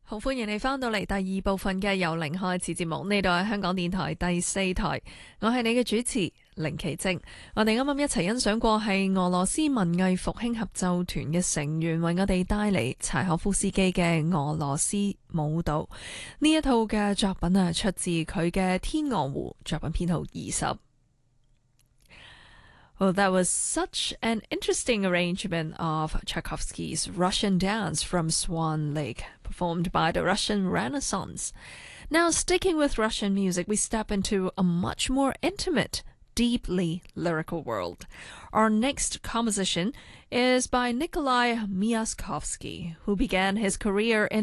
好歡迎你返到嚟第二部分嘅由零開始節目，呢度係香港電台第4台，我係你嘅主持凌奇晶。我哋啱啱一齊欣賞過係俄羅斯文藝復興合奏團嘅成員為我哋帶嚟柴可夫斯基嘅俄羅斯舞蹈。呢一套嘅作品出自佢嘅《天鵝湖》，作品編號20。Well, that was such an interesting arrangement of Tchaikovsky's Russian Dance from Swan Lake, performed by the Russian Renaissance. Now, sticking with Russian music, we step into a much more intimate, deeply lyrical world. Our next composition is by Nikolai Myaskovsky, who began his career in